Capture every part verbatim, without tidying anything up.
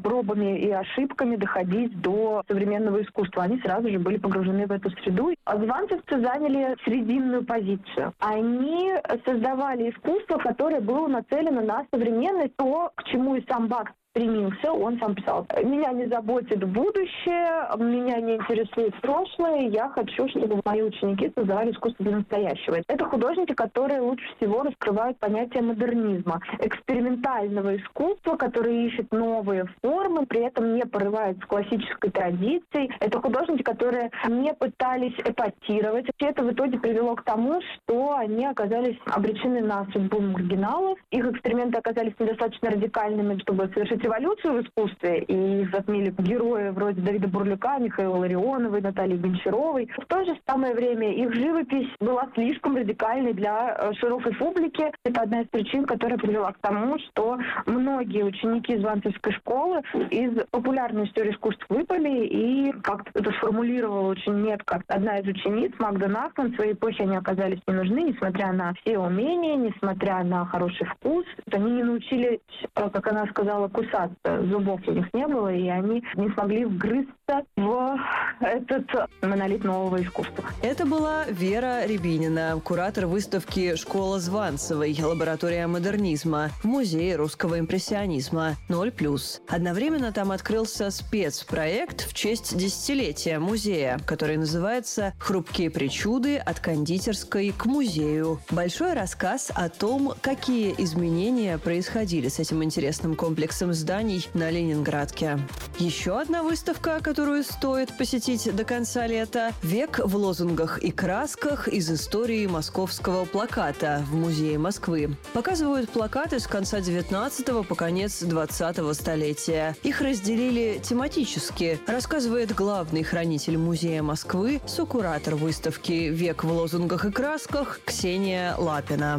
пробами и ошибками доходить до современного искусства. Они сразу же были погружены в эту среду. А званцевцы заняли срединную позицию. Они создавали искусство, которое было нацелено на современность, то, к чему и сам Бах стремился. Он сам писал: «Меня не заботит будущее, меня не интересует прошлое, я хочу, чтобы мои ученики создавали искусство для настоящего». Это художники, которые лучше всего раскрывают понятие модернизма, экспериментального искусства, которые ищут новые формы, при этом не порывают с классической традицией. Это художники, которые не пытались эпатировать. Все это в итоге привело к тому, что они оказались обречены на судьбу маргиналов. Их эксперименты оказались недостаточно радикальными, чтобы совершить революцию в искусстве, и их затмили герои вроде Давида Бурлюка, Михаила Ларионовой, Натальи Гончаровой. В то же самое время их живопись была слишком радикальной для широкой публики. Это одна из причин, которая привела к тому, что многие ученики званцевской школы из популярной истории искусств выпали, и как-то это сформулировала очень метко одна из учениц, Магда Нахман. В своей эпохе они оказались не нужны, несмотря на все умения, несмотря на хороший вкус. Они не научились, как она сказала, кусаться. Зубов у них не было, и они не смогли вгрызться в этот монолит нового искусства. Это была Вера Рябинина, куратор выставки «Школа Званцевой. Лаборатория модернизма» в Музее русского импрессионизма «Ноль плюс». Одновременно там открылся спецпроект в честь десятилетия музея, который называется «Хрупкие причуды от кондитерской к музею». Большой рассказ о том, какие изменения происходили с этим интересным комплексом зданий на Ленинградке. Еще одна выставка, которую стоит посетить до конца лета – «Век в лозунгах и красках из истории московского плаката» в Музее Москвы. Показывают плакаты с конца девятнадцатого по конец двадцатого столетия. Их разделили тематически, рассказывает главный хранитель Музея Москвы, сокуратор выставки «Век в лозунгах и красках» Ксения Лапина.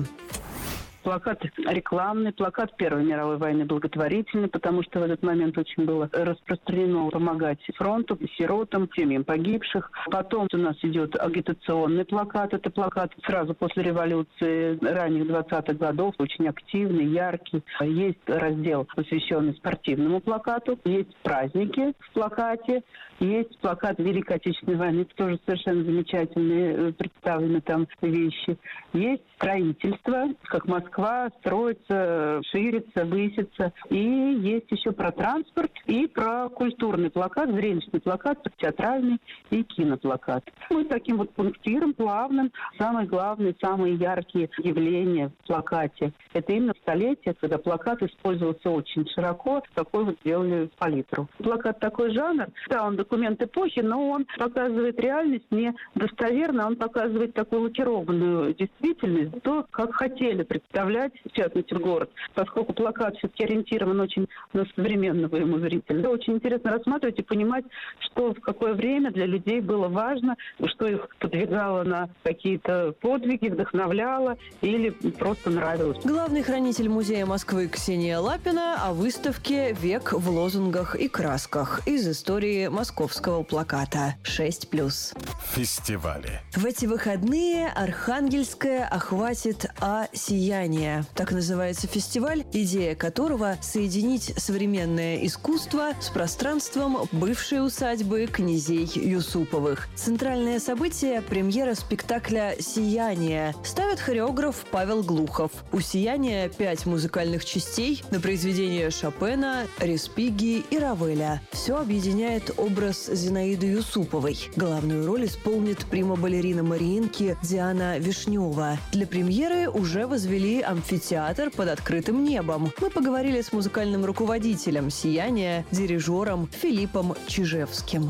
Плакат рекламный, плакат Первой мировой войны благотворительный, потому что в этот момент очень было распространено помогать фронту, сиротам, семьям погибших. Потом у нас идет агитационный плакат. Это плакат сразу после революции ранних двадцатых годов, очень активный, яркий. Есть раздел, посвященный спортивному плакату. Есть праздники в плакате. Есть плакат Великой Отечественной войны, тоже совершенно замечательные представлены там вещи. Есть строительство, как Москва строится, ширится, высится. И есть еще про транспорт и про культурный плакат, зрелищный плакат, театральный и киноплакат. Мы таким вот пунктиром плавным, самые главные, самые яркие явления в плакате. Это именно столетие, когда плакат использовался очень широко, такой вот сделали палитру. Плакат такой жанр, да, он документ эпохи, но он показывает реальность не достоверно, он показывает такую лакированную действительность, то, как хотели представлять, в частности, город, поскольку плакат все-таки ориентирован очень на современного ему зрителя. Это очень интересно рассматривать и понимать, что в какое время для людей было важно, что их подвигало на какие-то подвиги, вдохновляло или просто нравилось. Главный хранитель Музея Москвы Ксения Лапина о выставке «Век в лозунгах и красках» из истории московского плаката шесть плюс. Фестивали. В эти выходные Архангельское охватит «А-сияние». Так называется фестиваль, идея которого – соединить современное искусство с пространством бывшей усадьбы князей Юсуповых. Центральное событие – премьера спектакля «Сияние». Ставит хореограф Павел Глухов. У «Сияния» пять музыкальных частей на произведения Шопена, Респиги и Равеля. Все объединяет образ Зинаиды Юсуповой. Главную роль исполнит прима-балерина Мариинки Диана Вишнева. Для премьеры уже возвели амфитеатр под открытым небом. Мы поговорили с музыкальным руководителем «Сияния», дирижером Филиппом Чижевским.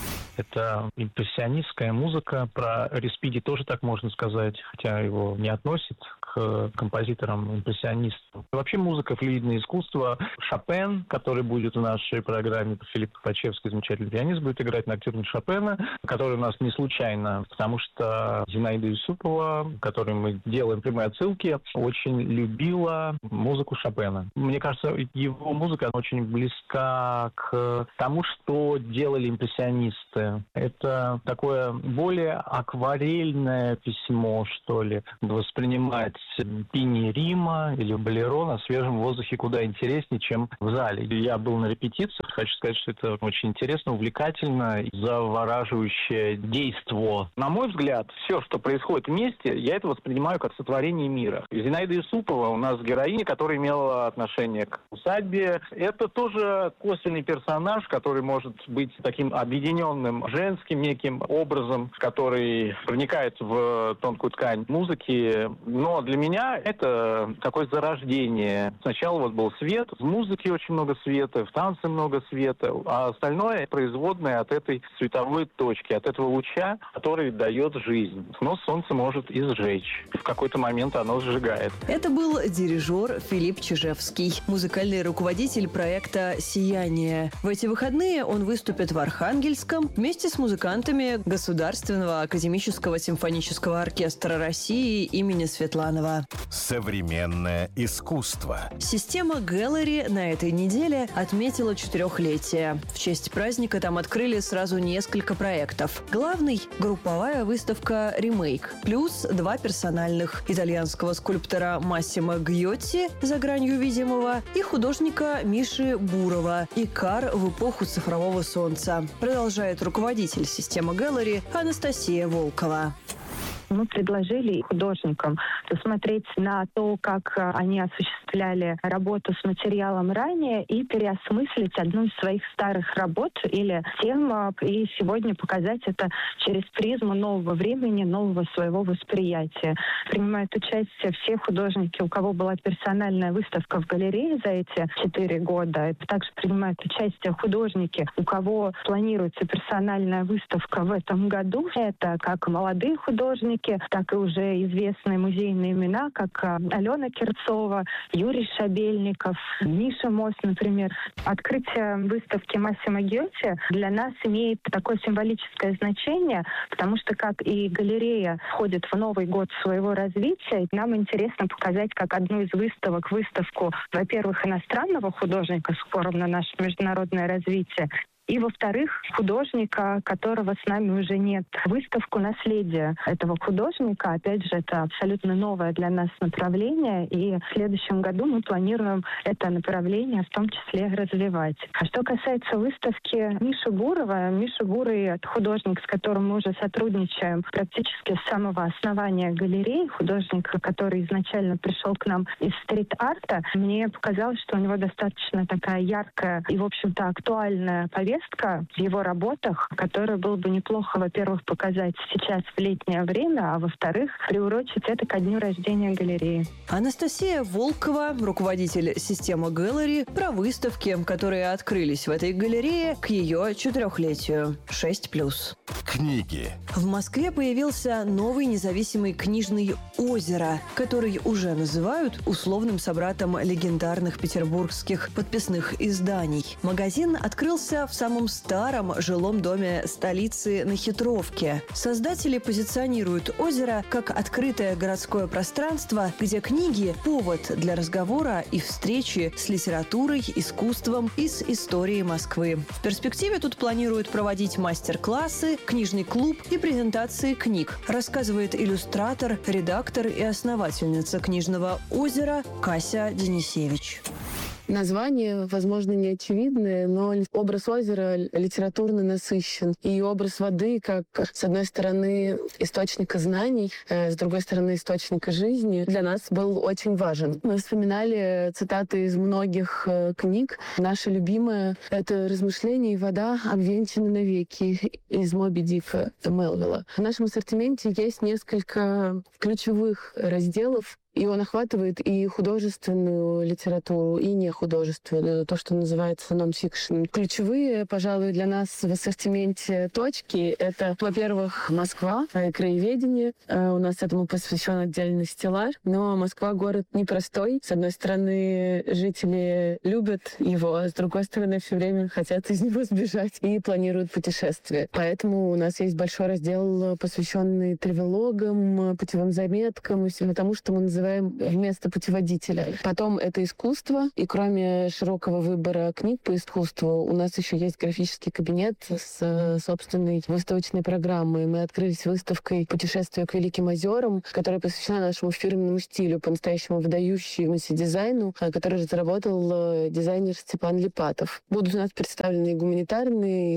Это импрессионистская музыка. Про Респиги тоже так можно сказать, хотя его не относят к композиторам-импрессионистам. Вообще музыка — флюидное искусство. Шопен, который будет в нашей программе, Филипп Пачевский, замечательный пианист, будет играть ноктюрн Шопена, который у нас не случайно, потому что Зинаида Юсупова, которой мы делаем прямые отсылки, очень любила музыку Шопена. Мне кажется, его музыка очень близка к тому, что делали импрессионисты. композиция. Это такое более акварельное письмо, что ли. Воспринимать пение Рима или болеро на свежем воздухе куда интереснее, чем в зале. Я был на репетициях. Хочу сказать, что это очень интересно, увлекательно, завораживающее действо. На мой взгляд, все, что происходит вместе, я это воспринимаю как сотворение мира. Зинаида Юсупова у нас героиня, которая имела отношение к усадьбе. Это тоже косвенный персонаж, который может быть таким объединенным женским неким образом, который проникает в тонкую ткань музыки. Но для меня это такое зарождение. Сначала вот был свет, в музыке очень много света, в танце много света, а остальное производное от этой световой точки, от этого луча, который дает жизнь. Но солнце может и сжечь. В какой-то момент оно сжигает. Это был дирижер Филипп Чижевский, музыкальный руководитель проекта «Сияние». В эти выходные он выступит в Архангельском вместе с музыкантами Государственного академического симфонического оркестра России имени Светланова. Современное искусство. Система Gallery на этой неделе отметила четырехлетие. В честь праздника там открыли сразу несколько проектов. Главный – групповая выставка «Ремейк», плюс два персональных – итальянского скульптора Массимо Гьотти «За гранью видимого» и художника Миши Бурова «Икар в эпоху цифрового солнца», продолжает руководитель системы Gallery Анастасия Волкова. Мы предложили художникам посмотреть на то, как они осуществляли работу с материалом ранее, и переосмыслить одну из своих старых работ или тем, и сегодня показать это через призму нового времени, нового своего восприятия. Принимают участие все художники, у кого была персональная выставка в галерее за эти четыре года. Также принимают участие художники, у кого планируется персональная выставка в этом году. Это как молодые художники, так и уже известные музейные имена, как Алена Керцова, Юрий Шабельников, Миша Мост, например. Открытие выставки Массимо Гьотти для нас имеет такое символическое значение, потому что, как и галерея входит в новый год своего развития, нам интересно показать как одну из выставок выставку, во-первых, иностранного художника с упором на наше международное развитие, и, во-вторых, художника, которого с нами уже нет. Выставку наследия этого художника, опять же, это абсолютно новое для нас направление, и в следующем году мы планируем это направление в том числе развивать. А что касается выставки Миши Бурова, Миша Бурый — это художник, с которым мы уже сотрудничаем практически с самого основания галереи, художник, который изначально пришел к нам из стрит-арта. Мне показалось, что у него достаточно такая яркая и, в общем-то, актуальная повестка в его работах, которую было бы неплохо, во-первых, показать сейчас в летнее время, а во-вторых, приурочить это ко дню рождения галереи. Анастасия Волкова, руководитель системы Gallery, про выставки, которые открылись в этой галерее к ее четырехлетию. шесть плюс. Книги. В Москве появился новый независимый книжный «Озеро», который уже называют условным собратом легендарных петербургских подписных изданий. Магазин открылся в самом старом жилом доме столицы на Хитровке. Создатели позиционируют озеро как открытое городское пространство, где книги – повод для разговора и встречи с литературой, искусством и с историей Москвы. В перспективе тут планируют проводить мастер-классы, книжный клуб и презентации книг, рассказывает иллюстратор, редактор и основательница книжного «Озера» Кася Денисевич. Название, возможно, не очевидное, но образ озера литературно насыщен. И образ воды как, с одной стороны, источника знаний, с другой стороны, источника жизни, для нас был очень важен. Мы вспоминали цитаты из многих книг. Наша любимая — это «Размышления и вода обвенчаны навеки» из «Моби Дика» Мелвилла. В нашем ассортименте есть несколько ключевых разделов, и он охватывает и художественную литературу, и нехудожественную, то, что называется нон-фикшн. Ключевые, пожалуй, для нас в ассортименте точки — это, во-первых, Москва, краеведение. У нас этому посвящен отдельный стеллаж. Но Москва — город непростой. С одной стороны, жители любят его, а с другой стороны, все время хотят из него сбежать и планируют путешествия. Поэтому у нас есть большой раздел, посвященный тревелогам, путевым заметкам и всему тому, что мы называем называем вместо путеводителя. Потом это искусство, и кроме широкого выбора книг по искусству, у нас еще есть графический кабинет с собственной выставочной программой. Мы открылись выставкой «Путешествие к Великим озерам», которая посвящена нашему фирменному стилю, по-настоящему выдающемуся дизайну, который разработал дизайнер Степан Липатов. Будут у нас представлены гуманитарные...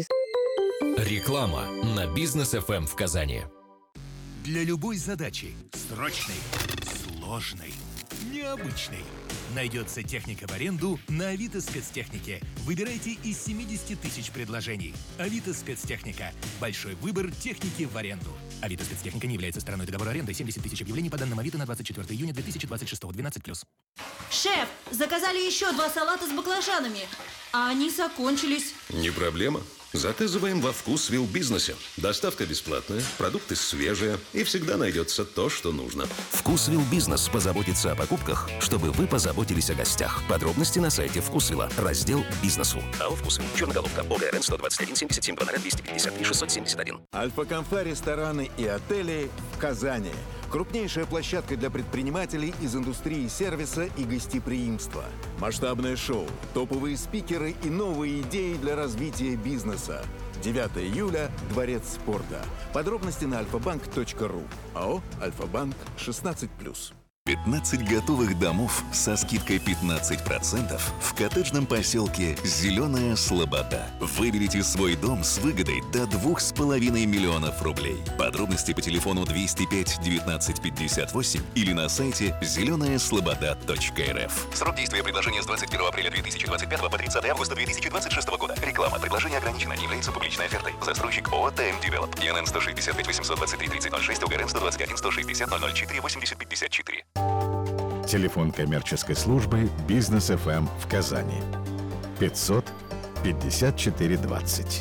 Реклама на Бизнес эф эм в Казани. Для любой задачи, срочной, сложной, необычной, найдется техника в аренду на Авито Спецтехнике. Выбирайте из семидесяти тысяч предложений. Авито Спецтехника. Большой выбор техники в аренду. Авито Спецтехника не является стороной договора аренды. семьдесят тысяч объявлений по данным Авито на двадцать четвёртое июня две тысячи двадцать шестого. двенадцать плюс. Шеф, заказали еще два салата с баклажанами, а они закончились. Не проблема. Заказываем во Вкусвилл Бизнесе. Доставка бесплатная, продукты свежие и всегда найдется то, что нужно. Вкусвилл Бизнес позаботится о покупках, чтобы вы позаботились о гостях. Подробности на сайте Вкусвилла. Раздел «Бизнесу». АО «Вкусвилл». Черноголовка. ОГРН сто двадцать один семьдесят семь двести пятьдесят три шестьсот семьдесят один. Альфа-Камфа рестораны и отели в Казани. Крупнейшая площадка для предпринимателей из индустрии сервиса и гостеприимства. Масштабное шоу, топовые спикеры и новые идеи для развития бизнеса. девятого июля. Дворец спорта. Подробности на альфа-банк точка ру. АО «Альфа-Банк» шестнадцать плюс. пятнадцать готовых домов со скидкой пятнадцать процентов в коттеджном поселке «Зеленая Слобода». Выберите свой дом с выгодой до двух с половиной миллионов рублей. Подробности по телефону двести пять девятнадцать пятьдесят восемь или на сайте зеленая слобода точка эр эф. Срок действия предложения с двадцать первого апреля две тысячи двадцать пятого по тридцатое августа две тысячи двадцать шестого года. Реклама. Предложение ограничено. Не является публичной офертой. Застройщик ООО «ТМ Девелоп». ИНН сто шестьдесят пять восемьсот двадцать три тридцать ноль шесть, ОГРН сто двадцать один сто шестьдесят ноль ноль четыре восемьдесят пятьдесят четыре. Телефон коммерческой службы «Бизнес эф эм» в Казани. пятьсот пятьдесят четыре двадцать.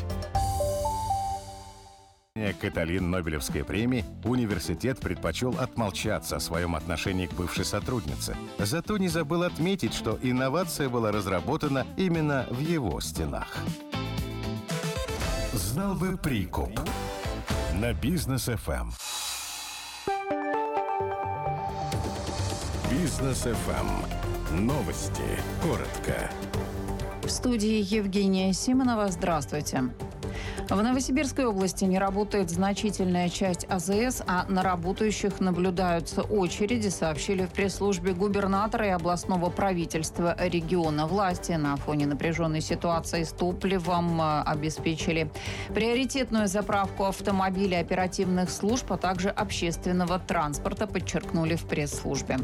Каталин Нобелевской премии университет предпочел отмолчаться о своем отношении к бывшей сотруднице. Зато не забыл отметить, что инновация была разработана именно в его стенах. Знал бы прикуп. На Бизнес эф эм. Бизнес эф эм. Новости. Коротко. В студии Евгения Симонова. Здравствуйте. В Новосибирской области не работает значительная часть а зэ эс, а на работающих наблюдаются очереди, сообщили в пресс-службе губернатора и областного правительства региона. Власти на фоне напряженной ситуации с топливом обеспечили приоритетную заправку автомобилей оперативных служб, а также общественного транспорта, подчеркнули в пресс-службе.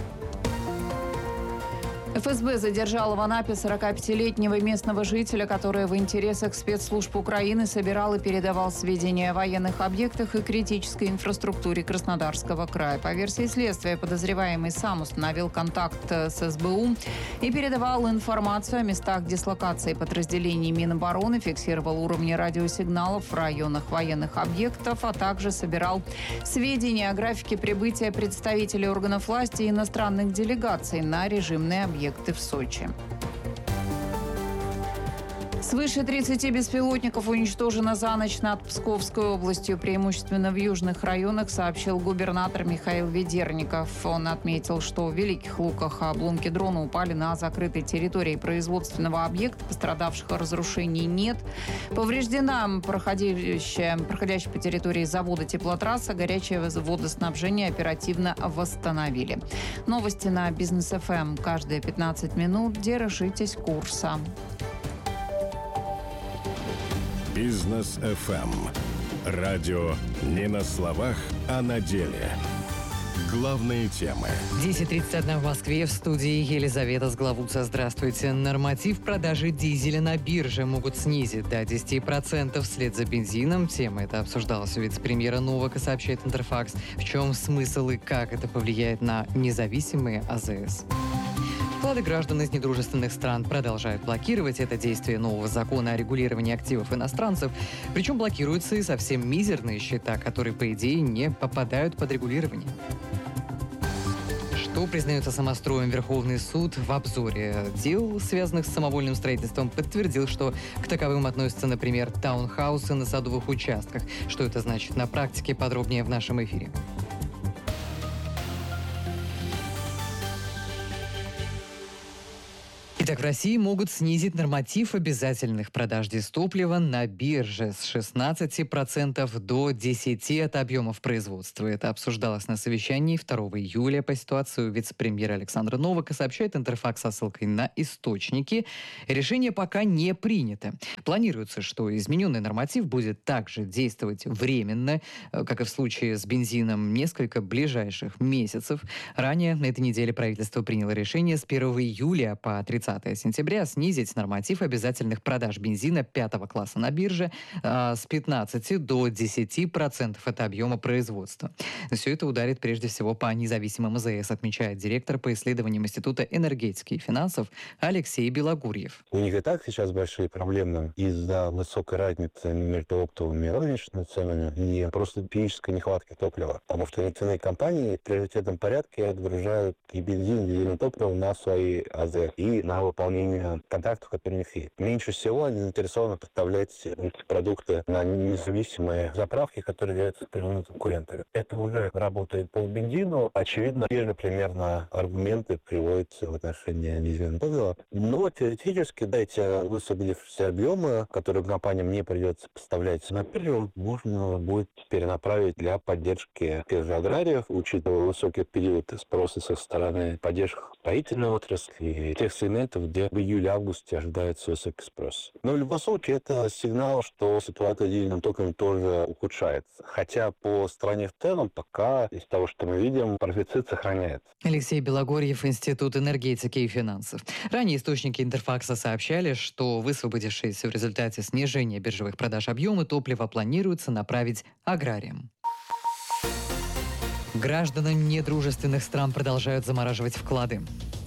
эф эс бэ задержала в Анапе сорокапятилетнего местного жителя, который в интересах спецслужб Украины собирал и передавал сведения о военных объектах и критической инфраструктуре Краснодарского края. По версии следствия, подозреваемый сам установил контакт с эс бэ у и передавал информацию о местах дислокации подразделений Минобороны, фиксировал уровни радиосигналов в районах военных объектов, а также собирал сведения о графике прибытия представителей органов власти и иностранных делегаций на режимные объекты. объекты в Сочи. Свыше тридцати беспилотников уничтожено за ночь над Псковской областью, преимущественно в южных районах, сообщил губернатор Михаил Ведерников. Он отметил, что в Великих Луках обломки дрона упали на закрытой территории производственного объекта. Пострадавших, разрушений нет. Повреждена проходящая, проходящая по территории завода теплотрасса. Горячее водоснабжение оперативно восстановили. Новости на Бизнес эф эм. Каждые пятнадцать минут. Держитесь курса. Бизнес эф эм. Радио не на словах, а на деле. Главные темы. десять тридцать один в Москве. В студии Елизавета Сглавуца. Здравствуйте. Норматив продажи дизеля на бирже могут снизить до десяти процентов вслед за бензином. Тема эта обсуждалась у вице-премьера Новака, сообщает Интерфакс. В чем смысл и как это повлияет на независимые а зэ эс? Вклады граждан из недружественных стран продолжают блокировать это действие нового закона о регулировании активов иностранцев. Причем блокируются и совсем мизерные счета, которые, по идее, не попадают под регулирование. Что признается самостроем Верховный суд в обзоре дел, связанных с самовольным строительством, подтвердил, что к таковым относятся, например, таунхаусы на садовых участках. Что это значит на практике, подробнее в нашем эфире. Итак, в России могут снизить норматив обязательных продаж дистоплива на бирже с шестнадцати процентов до десяти процентов от объемов производства. Это обсуждалось на совещании второго июля. По ситуации у вице-премьера Александра Новака сообщает Интерфакс со ссылкой на источники. Решение пока не принято. Планируется, что измененный норматив будет также действовать временно, как и в случае с бензином, несколько ближайших месяцев. Ранее на этой неделе правительство приняло решение с первого июля по тридцатое сентября снизить норматив обязательных продаж бензина пятого класса на бирже э, с пятнадцати до десяти процентов от объема производства. Все это ударит прежде всего по независимым АЗС, отмечает директор по исследованиям Института энергетики и финансов Алексей Белогурьев. У них и так сейчас большие проблемы из-за высокой разницы между оптовыми и розничными ценами и просто физической нехватки топлива. Потому что нефтяные компании в приоритетном порядке отгружают и бензин, и дизельное топливо на свои АЗ и на выполнение контрактов, которые у них есть. Меньше всего они заинтересованы поставлять эти продукты на независимые заправки, которые являются прямыми конкурентами. Это уже работает по бензину. Очевидно, те же примерно аргументы приводятся в отношении дизельного топлива. Но теоретически, да, эти высвободившиеся объемы, которые компаниям не придется поставлять на биржу, можно будет перенаправить для поддержки тех же аграриев, учитывая высокий период спроса со стороны поддержки строительной отрасли и тех сегментов, где в июле-августе ожидается высокий спрос. Но в любом случае это сигнал, что ситуация с дизельным током тоже ухудшается. Хотя по стране в целом пока из того, что мы видим, профицит сохраняется. Алексей Белогорьев, Институт энергетики и финансов. Ранее источники Интерфакса сообщали, что высвободившиеся в результате снижения биржевых продаж объемы топлива планируется направить аграриям. Гражданам недружественных стран продолжают замораживать вклады.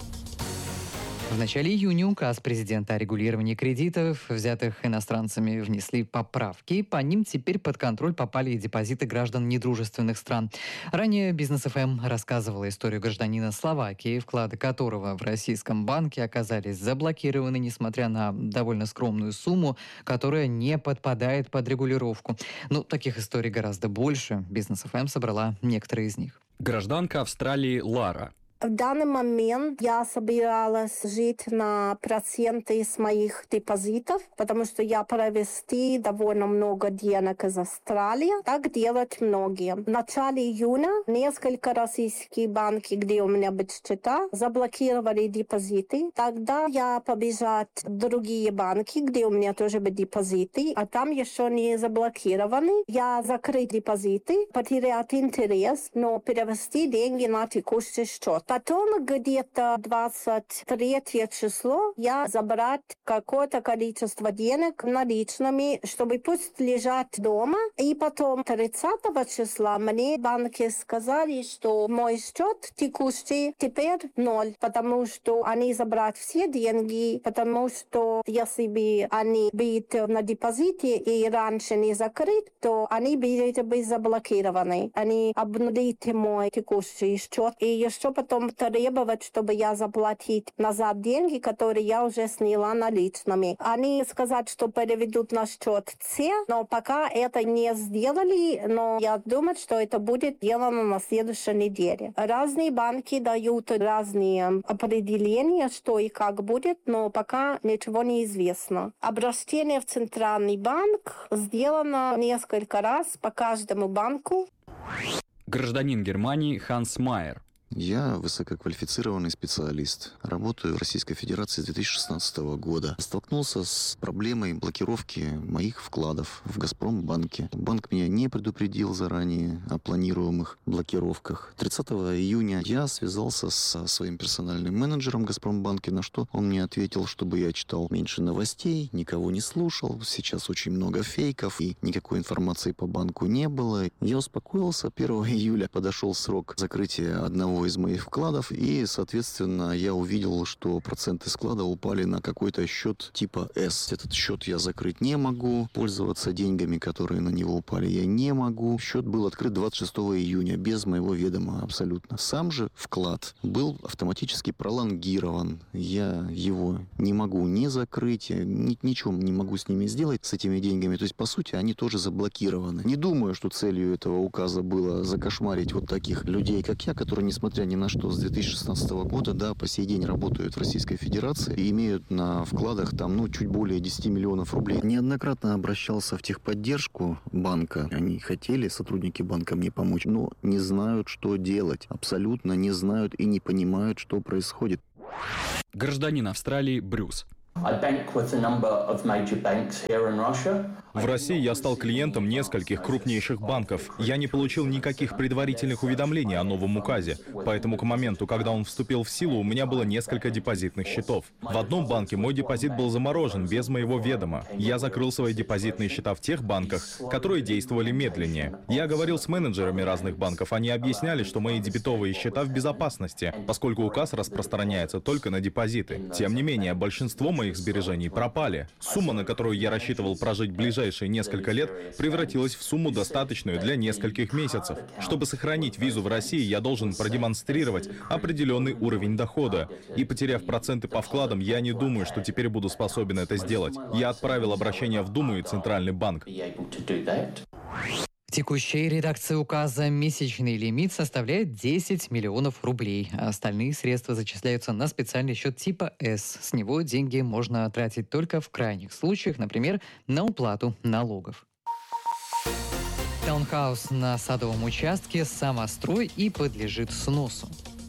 В начале июня указ президента о регулировании кредитов, взятых иностранцами, внесли поправки. По ним теперь под контроль попали и депозиты граждан недружественных стран. Ранее Бизнес эф эм рассказывала историю гражданина Словакии, вклады которого в российском банке оказались заблокированы, несмотря на довольно скромную сумму, которая не подпадает под регулировку. Но таких историй гораздо больше. Бизнес эф эм собрала некоторые из них. Гражданка Австралии Лара. В данный момент я собиралась жить на проценты из моих депозитов, потому что я провести довольно много денег из Австралии. Так делают многие. В начале июня несколько российских банков, где у меня были счета, заблокировали депозиты. Тогда я побежала в другие банки, где у меня тоже были депозиты, а там еще не заблокированы. Я закрыл депозиты, потерял интерес, но перевести деньги на текущий счет. Потом где-то двадцать третье число я забрать какое-то количество денег наличными, чтобы пусть лежат дома. И потом тридцатого числа мне банки сказали, что мой счет текущий теперь ноль, потому что они забрать все деньги, потому что если бы они были на депозите и раньше не закрыт, то они были бы заблокированы. Они обнулили мой текущий счет. И еще потом требовать, чтобы я заплатить назад деньги, которые я уже сняла наличными. Они сказали, что переведут на счет С, но пока это не сделали, но я думаю, что это будет сделано на следующей неделе. Разные банки дают разные определения, что и как будет, но пока ничего не известно. Обращение в Центральный банк сделано несколько раз по каждому банку. Гражданин Германии Ханс Майер. Я высококвалифицированный специалист. Работаю в Российской Федерации с две тысячи шестнадцатого года. Столкнулся с проблемой блокировки моих вкладов в Газпромбанке. Банк меня не предупредил заранее о планируемых блокировках. тридцатого июня я связался со своим персональным менеджером в Газпромбанке, на что он мне ответил, чтобы я читал меньше новостей, никого не слушал. Сейчас очень много фейков и никакой информации по банку не было. Я успокоился. первого июля подошел срок закрытия одного из моих вкладов, и, соответственно, я увидел, что проценты склада упали на какой-то счет типа S. Этот счет я закрыть не могу, пользоваться деньгами, которые на него упали, я не могу. Счет был открыт двадцать шестого июня, без моего ведома абсолютно. Сам же вклад был автоматически пролонгирован. Я его не могу не закрыть, я ни, ничего не могу с ними сделать, с этими деньгами. То есть, по сути, они тоже заблокированы. Не думаю, что целью этого указа было закошмарить вот таких людей, как я, которые, несмотря несмотря ни на что, с две тысячи шестнадцатого года, да, по сей день работают в Российской Федерации и имеют на вкладах там, ну, чуть более десять миллионов рублей. Неоднократно обращался в техподдержку банка. Они хотели, сотрудники банка, мне помочь, но не знают, что делать. Абсолютно не знают и не понимают, что происходит. Гражданин Австралии Брюс. В России я стал клиентом нескольких крупнейших банков. Я не получил никаких предварительных уведомлений о новом указе. Поэтому к моменту, когда он вступил в силу, у меня было несколько депозитных счетов. В одном банке мой депозит был заморожен без моего ведома. Я закрыл свои депозитные счета в тех банках, которые действовали медленнее. Я говорил с менеджерами разных банков. Они объясняли, что мои дебетовые счета в безопасности, поскольку указ распространяется только на депозиты. Тем не менее, большинство моих моих сбережений пропали. Сумма, на которую я рассчитывал прожить ближайшие несколько лет, превратилась в сумму, достаточную для нескольких месяцев. Чтобы сохранить визу в России, я должен продемонстрировать определенный уровень дохода. И потеряв проценты по вкладам, я не думаю, что теперь буду способен это сделать. Я отправил обращение в Думу и Центральный банк. В текущей редакции указа месячный лимит составляет десять миллионов рублей. А остальные средства зачисляются на специальный счет типа С. С него деньги можно тратить только в крайних случаях, например, на уплату налогов. Таунхаус на Садовом участке самострой и подлежит сносу.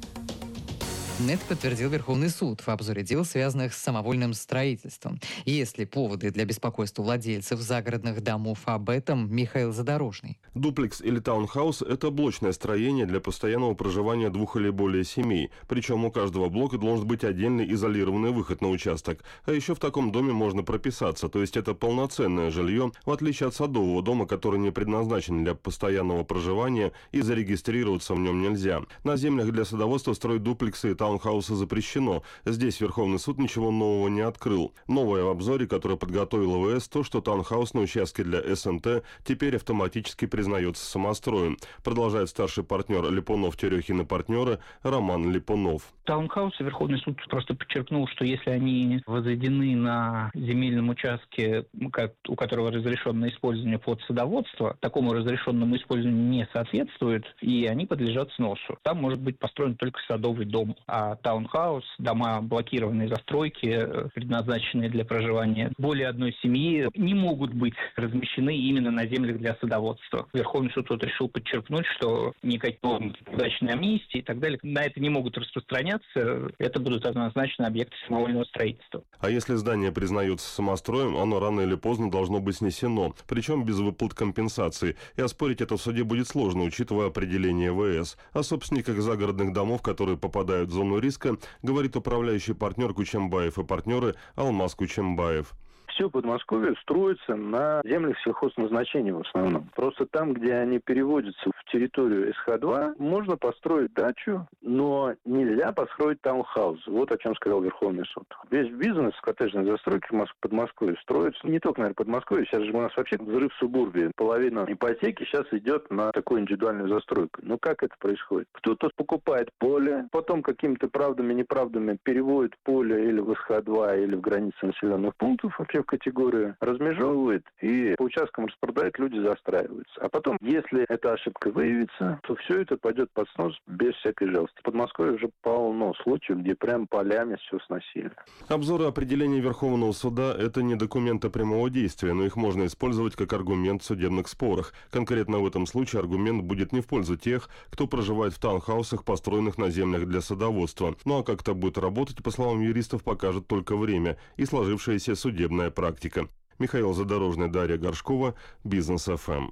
Это подтвердил Верховный суд в обзоре дел, связанных с самовольным строительством. Есть ли поводы для беспокойства владельцев загородных домов? Об этом Михаил Задорожный. Дуплекс или таунхаус – это блочное строение для постоянного проживания двух или более семей. Причем у каждого блока должен быть отдельный изолированный выход на участок. А еще в таком доме можно прописаться, то есть это полноценное жилье, в отличие от садового дома, который не предназначен для постоянного проживания и зарегистрироваться в нем нельзя. На землях для садоводства строить дуплексы и таунхаусы запрещено. Здесь Верховный суд ничего нового не открыл. Новое в обзоре, которое подготовил ВС, то, что таунхаус на участке для СНТ теперь автоматически признается самостроем. Продолжает старший партнер Липунов, Терехин и партнеры Роман Липунов. Таунхаусы Верховный суд просто подчеркнул, что если они возведены на земельном участке, у которого разрешенное использование под садоводство, такому разрешенному использованию не соответствует, и они подлежат сносу. Там может быть построен только садовый дом. А таунхаус, дома блокированной застройки, предназначенные для проживания более одной семьи, не могут быть размещены именно на землях для садоводства. Верховный суд вот решил подчеркнуть, что никакой удачной амнистии и так далее на это не могут распространяться. Это будут однозначно объекты самовольного строительства. А если здание признается самостроем, оно рано или поздно должно быть снесено, причем без выплат компенсации. И оспорить это в суде будет сложно, учитывая определение ВС. О собственниках загородных домов, которые попадают в зону риска, говорит управляющий партнер Кучембаев и партнеры Алмаз Кучембаев. Все Подмосковье строится на землях сельхозназначения в основном. Просто там, где они переводятся в территорию эс ха два, можно построить дачу, но нельзя построить таунхаус. Вот о чем сказал Верховный суд. Весь бизнес коттеджной застройки в Подмосковье строится, не только, наверное, Подмосковье, сейчас же у нас вообще взрыв в субурбии. Половина ипотеки сейчас идет на такую индивидуальную застройку. Ну как это происходит? Кто-то покупает поле, потом какими-то правдами-неправдами переводит поле или в эс ха два, или в границы населенных пунктов, вообще в категорию, размежевывает и по участкам распродает, люди застраиваются. А потом, если эта ошибка выявится, то все это пойдет под снос без всякой жалости. В Подмосковье уже полно случаев, где прям полями все сносили. Обзоры определений Верховного суда – это не документы прямого действия, но их можно использовать как аргумент в судебных спорах. Конкретно в этом случае аргумент будет не в пользу тех, кто проживает в таунхаусах, построенных на землях для садоводства. Ну а как это будет работать, по словам юристов, покажет только время и сложившаяся судебная практика. Михаил Задорожный, Дарья Горшкова, Бизнес эф эм.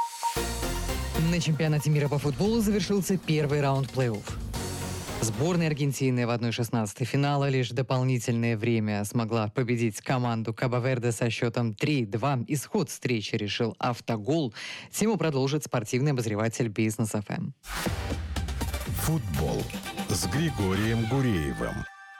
На чемпионате мира по футболу завершился первый раунд плей-офф. Сборная Аргентины в одна шестнадцатая финала лишь дополнительное время смогла победить команду Кабо-Верде со счетом три-два. Исход встречи решил автогол. Тему продолжит спортивный обозреватель Бизнес эф эм. Футбол с Григорием Гуреевым.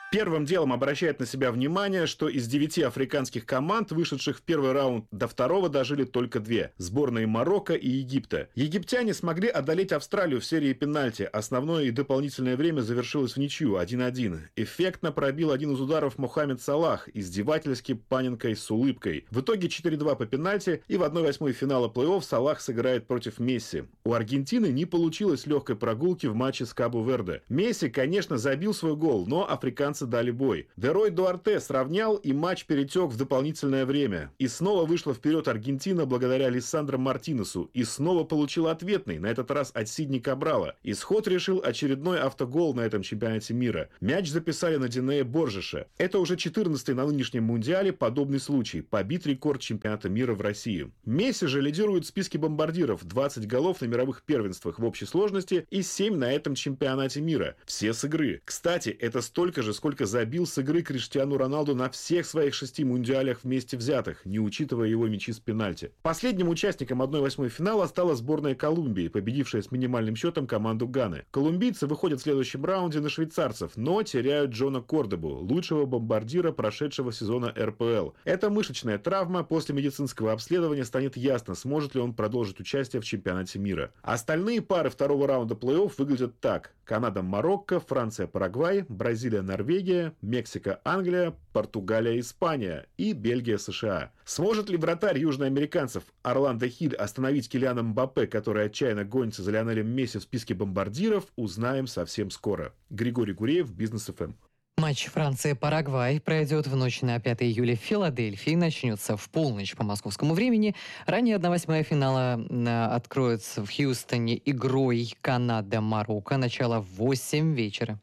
Первым делом обращает на себя внимание, что из девяти африканских команд, вышедших в первый раунд, до второго дожили только две – сборные Марокко и Египта. Египтяне смогли одолеть Австралию в серии пенальти. Основное и дополнительное время завершилось в ничью один один. Эффектно пробил один из ударов Мохаммед Салах, издевательски паненкой с улыбкой. В итоге четыре-два по пенальти, и в одной восьмой финала плей-офф Салах сыграет против Месси. У Аргентины не получилось легкой прогулки в матче с Кабо-Верде. Месси, конечно, забил свой гол, но африканцы дали бой. Дерой Дуарте сравнял, и матч перетек в дополнительное время. И снова вышла вперед Аргентина благодаря Лиссандро Мартинесу. И снова получила ответный, на этот раз от Сидни Кабрала. Исход решил очередной автогол на этом чемпионате мира. Мяч записали на Динея Боржеша. Это уже четырнадцатый на нынешнем мундиале подобный случай. Побит рекорд чемпионата мира в России. Месси же лидирует в списке бомбардиров. двадцать голов на мировых первенствах в общей сложности и семь на этом чемпионате мира. Все с игры. Кстати, это столько же, сколько сколько забил с игры Криштиану Роналду на всех своих шести мундиалях вместе взятых, не учитывая его мячи с пенальти. Последним участником одной восьмой финала стала сборная Колумбии, победившая с минимальным счетом команду Ганы. Колумбийцы выходят в следующем раунде на швейцарцев, но теряют Джона Кордобу, лучшего бомбардира прошедшего сезона эр пэ эл. Это мышечная травма, после медицинского обследования станет ясно, сможет ли он продолжить участие в чемпионате мира. Остальные пары второго раунда плей-офф выглядят так: Канада-Марокко, Франция-Парагвай, Бразилия-Норвегия, Мексика-Англия, Португалия-Испания и Бельгия-США. Сможет ли вратарь южноамериканцев Орландо Хиль остановить Килиана Мбаппе, который отчаянно гонится за Лионелем Месси в списке бомбардиров, узнаем совсем скоро. Григорий Гуреев, Бизнес эф эм. Матч Франция-Парагвай пройдет в ночь на пятое июля в Филадельфии, начнется в полночь по московскому времени. Ранее одна восьмая финала откроется в Хьюстоне игрой Канада-Марокко, начало в восемь вечера.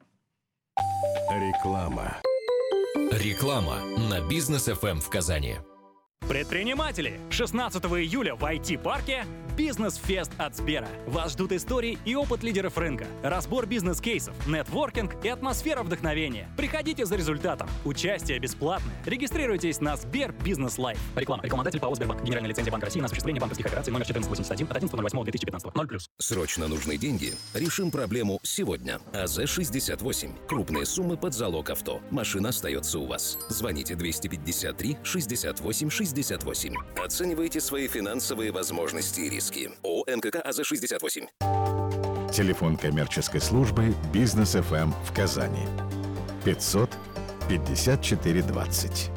Реклама. Реклама на Бизнес эф эм в Казани. Предприниматели! шестнадцатого июля в ай ти-парке «Бизнес-фест» от Сбера. Вас ждут истории и опыт лидеров рынка, разбор бизнес-кейсов, нетворкинг и атмосфера вдохновения. Приходите за результатом. Участие бесплатное. Регистрируйтесь на Сбер Бизнес Лайф. Реклама. Рекламодатель ПАО «Сбербанк». Генеральная лицензия Банка России на осуществление банковских операций номер четырнадцать восемьдесят один от одиннадцатого ноль восьмого две тысячи пятнадцатого. ноль плюс. Срочно нужны деньги? Решим проблему сегодня. а зэ шестьдесят восемь. Крупные суммы под залог авто. Машина остается у вас. Звоните двести пятьдесят три шестьдесят восемь шестьдесят восемь. Оценивайте свои финансовые возможности и риски. ООО эн ка ка а зэ шестьдесят восемь. Телефон коммерческой службы «Бизнес эф эм» в Казани. пятьсот пятьдесят четыре двадцать.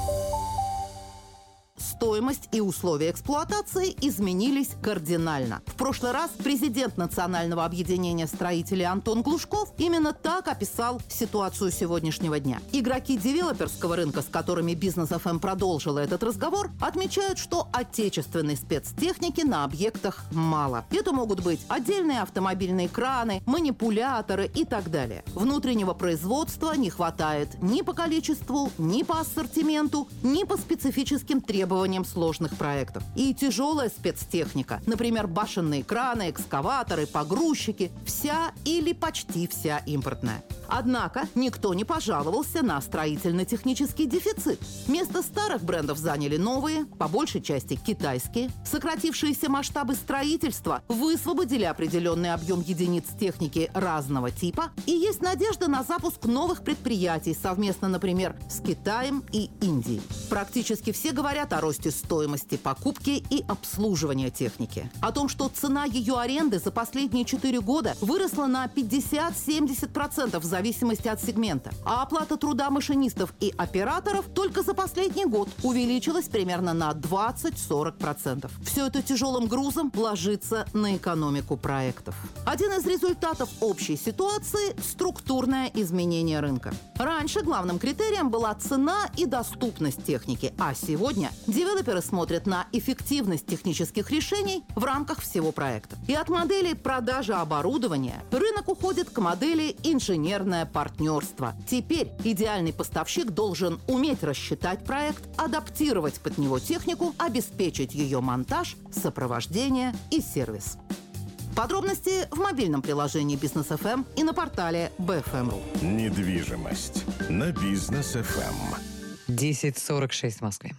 Стоимость и условия эксплуатации изменились кардинально. В прошлый раз президент Национального объединения строителей Антон Глушков именно так описал ситуацию сегодняшнего дня. Игроки девелоперского рынка, с которыми Бизнес эф эм продолжила этот разговор, отмечают, что отечественной спецтехники на объектах мало. Это могут быть отдельные автомобильные краны, манипуляторы и так далее. Внутреннего производства не хватает ни по количеству, ни по ассортименту, ни по специфическим требованиям сложных проектов. И тяжелая спецтехника, например, башенные краны, экскаваторы, погрузчики, вся или почти вся импортная. Однако никто не пожаловался на строительно-технический дефицит. Место старых брендов заняли новые, по большей части китайские. Сократившиеся масштабы строительства высвободили определенный объем единиц техники разного типа, и есть надежда на запуск новых предприятий совместно, например, с Китаем и Индией. Практически все говорят о росте стоимости покупки и обслуживания техники. О том, что цена ее аренды за последние четыре года выросла на пятьдесят-семьдесят процентов в зависимости от сегмента. А оплата труда машинистов и операторов только за последний год увеличилась примерно на двадцать-сорок процентов. Все это тяжелым грузом ложится на экономику проектов. Один из результатов общей ситуации – структурное изменение рынка. Раньше главным критерием была цена и доступность техники, а сегодня девелоперы смотрят на эффективность технических решений в рамках всего проекта. И от модели продажи оборудования рынок уходит к модели инженерного партнерство. Теперь идеальный поставщик должен уметь рассчитать проект, адаптировать под него технику, обеспечить ее монтаж, сопровождение и сервис. Подробности в мобильном приложении Бизнес эф эм и на портале би эф эм точка ру. Недвижимость на Бизнес эф эм. десять сорок шесть в Москве.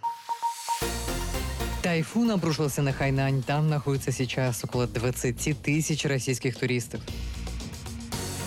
Тайфун обрушился на Хайнань. Там находится сейчас около двадцати тысяч российских туристов.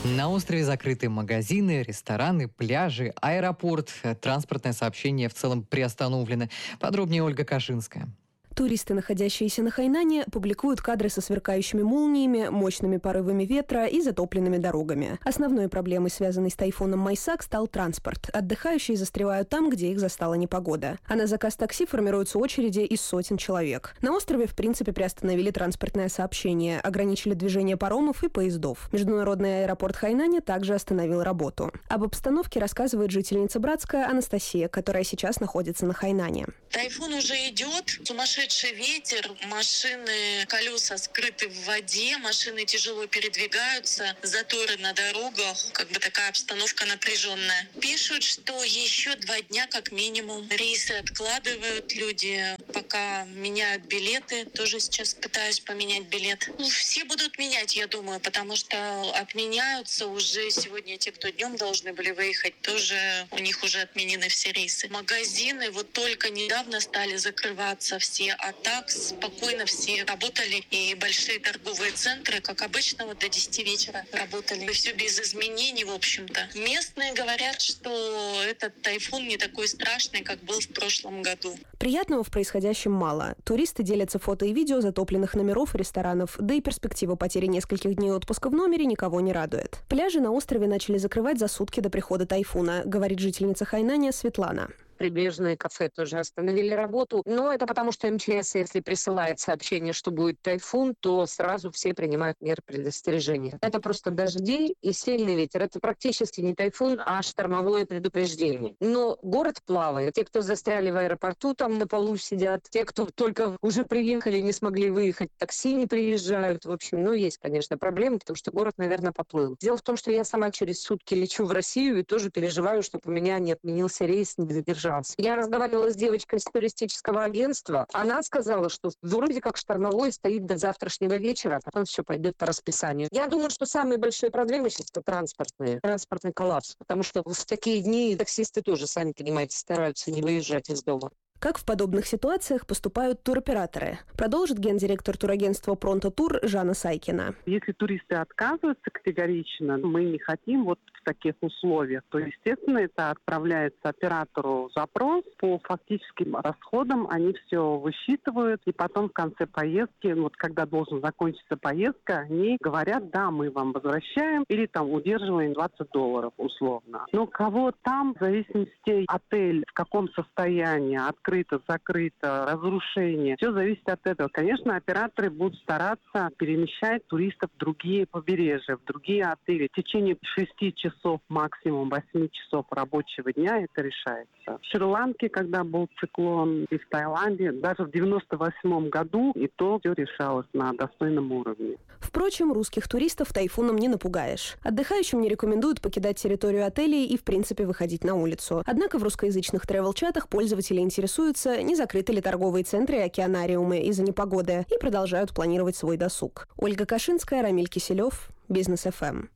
На острове закрыты магазины, рестораны, пляжи, аэропорт. Транспортное сообщение в целом приостановлено. Подробнее Ольга Кашинская. Туристы, находящиеся на Хайнане, публикуют кадры со сверкающими молниями, мощными порывами ветра и затопленными дорогами. Основной проблемой, связанной с тайфуном Майсак, стал транспорт. Отдыхающие застревают там, где их застала непогода. А на заказ такси формируются очереди из сотен человек. На острове, в принципе, приостановили транспортное сообщение, ограничили движение паромов и поездов. Международный аэропорт Хайнани также остановил работу. Об обстановке рассказывает жительница Братска Анастасия, которая сейчас находится на Хайнане. Тайфун уже идет, сумасшедший ветер, машины, колеса скрыты в воде, машины тяжело передвигаются, заторы на дорогах, как бы такая обстановка напряженная. Пишут, что еще два дня как минимум рейсы откладывают люди, пока меняют билеты. Тоже сейчас пытаюсь поменять билет. Ну, все будут менять, я думаю, потому что отменяются уже сегодня те, кто днем должны были выехать, тоже у них уже отменены все рейсы. Магазины вот только недавно стали закрываться все, а так спокойно все работали. И большие торговые центры, как обычно, вот до десяти вечера работали. И все без изменений, в общем-то. Местные говорят, что этот тайфун не такой страшный, как был в прошлом году. Приятного в происходящем мало. Туристы делятся фото и видео затопленных номеров и ресторанов, да и перспектива потери нескольких дней отпуска в номере никого не радует. Пляжи на острове начали закрывать за сутки до прихода тайфуна, говорит жительница Хайнани Светлана. Прибрежные кафе тоже остановили работу. Но это потому, что эм че эс, если присылает сообщение, что будет тайфун, то сразу все принимают меры предостережения. Это просто дожди и сильный ветер. Это практически не тайфун, а штормовое предупреждение. Но город плавает. Те, кто застряли в аэропорту, там на полу сидят. Те, кто только уже приехали, не смогли выехать, такси не приезжают. В общем, ну, есть, конечно, проблемы, потому что город, наверное, поплыл. Дело в том, что я сама через сутки лечу в Россию и тоже переживаю, чтобы у меня не отменился рейс, не задержался. Я разговаривала с девочкой из туристического агентства. Она сказала, что вроде как штормовой стоит до завтрашнего вечера, а потом все пойдет по расписанию. Я думаю, что самые большие проблемы сейчас это транспортные, транспортный коллапс. Потому что в такие дни таксисты тоже, сами понимаете, стараются не выезжать из дома. Как в подобных ситуациях поступают туроператоры? Продолжит гендиректор турагентства «Пронто Тур» Жанна Сайкина. Если туристы отказываются категорично, мы не хотим вот в таких условиях, то, естественно, это отправляется оператору запрос по фактическим расходам, они все высчитывают, и потом в конце поездки, вот когда должен закончиться поездка, они говорят, да, мы вам возвращаем, или там удерживаем двадцать долларов условно. Но кого там, в зависимости отель, в каком состоянии, открыто, закрыто, разрушение, все зависит от этого. Конечно, операторы будут стараться перемещать туристов в другие побережья, в другие отели. В течение шести часов, максимум восьми часов рабочего дня это решается. В Шри-Ланке, когда был циклон, и в Таиланде, даже в девяносто восьмом году, и то все решалось на достойном уровне. Впрочем, русских туристов тайфуном не напугаешь. Отдыхающим не рекомендуют покидать территорию отелей и, в принципе, выходить на улицу. Однако в русскоязычных тревел-чатах пользователи интересуются, не закрыты ли торговые центры и океанариумы из-за непогоды, и продолжают планировать свой досуг. Ольга Кашинская, Рамиль Киселев, Бизнес эф эм.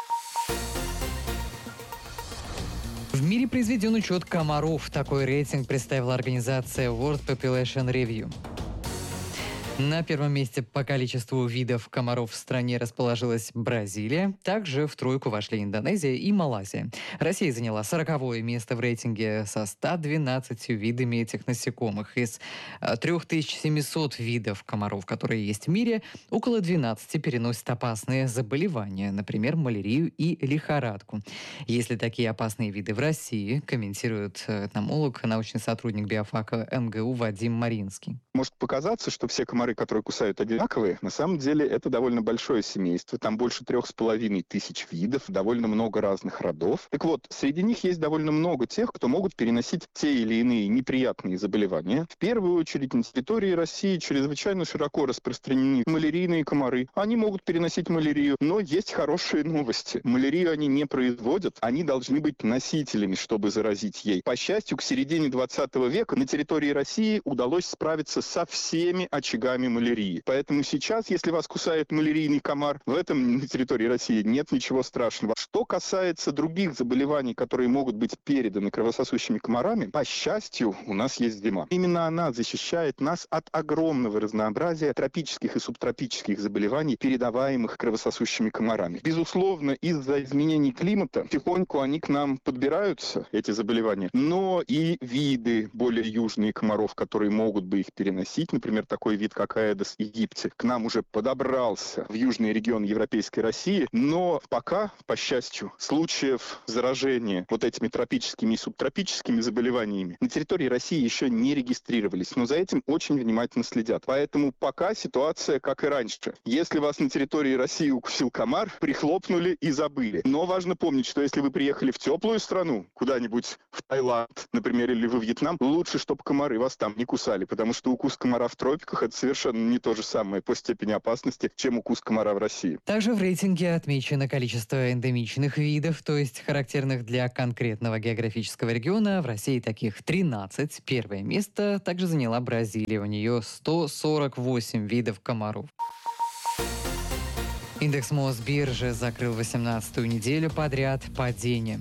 В мире произведен учет комаров. Такой рейтинг представила организация World Population Review. На первом месте по количеству видов комаров в стране расположилась Бразилия. Также в тройку вошли Индонезия и Малайзия. Россия заняла сороковое место в рейтинге со ста двенадцатью видами этих насекомых. Из три тысячи семьсот видов комаров, которые есть в мире, около двенадцати переносят опасные заболевания, например, малярию и лихорадку. Есть ли такие опасные виды в России, комментирует этномолог, научный сотрудник биофака эм гэ у Вадим Маринский. Может показаться, что все комары, которые кусают, одинаковые. На самом деле это довольно большое семейство. Там больше трех с половиной тысяч видов, довольно много разных родов. Так вот, среди них есть довольно много тех, кто могут переносить те или иные неприятные заболевания. В первую очередь на территории России чрезвычайно широко распространены малярийные комары. Они могут переносить малярию, но есть хорошие новости. Малярию они не производят, они должны быть носителями, чтобы заразить ей. По счастью, к середине двадцатого века на территории России удалось справиться со всеми очагами комарами малярии. Поэтому сейчас, если вас кусает малярийный комар, в этом на территории России нет ничего страшного. Что касается других заболеваний, которые могут быть переданы кровососущими комарами, по счастью, у нас есть зима. Именно она защищает нас от огромного разнообразия тропических и субтропических заболеваний, передаваемых кровососущими комарами. Безусловно, из-за изменений климата потихоньку они к нам подбираются, эти заболевания, но и виды более южные комаров, которые могут бы их переносить, например, такой вид, как Aedes aegypti, к нам уже подобрался в южный регион Европейской России, но пока, по счастью, случаев заражения вот этими тропическими и субтропическими заболеваниями на территории России еще не регистрировались, но за этим очень внимательно следят. Поэтому пока ситуация как и раньше. Если вас на территории России укусил комар, прихлопнули и забыли. Но важно помнить, что если вы приехали в теплую страну, куда-нибудь в Таиланд, например, или во Вьетнам, лучше, чтобы комары вас там не кусали, потому что укус комара в тропиках – это совершенно не то же самое по степени опасности, чем укус комара в России. Также в рейтинге отмечено количество эндемичных видов, то есть характерных для конкретного географического региона. В России таких тринадцать. Первое место также заняла Бразилия. У нее сто сорок восемь видов комаров. Индекс Мосбиржи закрыл восемнадцатую неделю подряд падением.